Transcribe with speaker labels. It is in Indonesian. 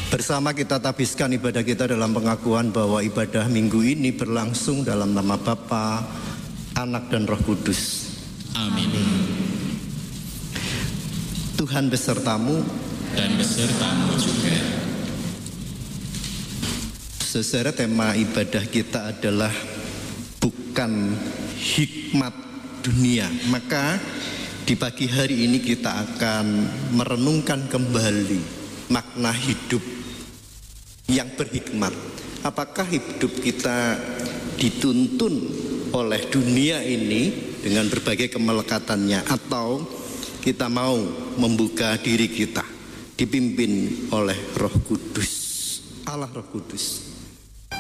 Speaker 1: Bersama kita tabiskan ibadah kita dalam pengakuan bahwa ibadah minggu ini berlangsung dalam nama Bapa, Anak dan Roh Kudus.
Speaker 2: Amin.
Speaker 1: Tuhan besertamu
Speaker 2: dan besertamu juga.
Speaker 1: Saudara, tema ibadah kita adalah bukan hikmat dunia. Maka di pagi hari ini kita akan merenungkan kembali makna hidup yang berhikmat. Apakah hidup kita dituntun oleh dunia ini dengan berbagai kemelekatannya, atau kita mau membuka diri kita dipimpin oleh Roh Kudus, Allah Roh Kudus.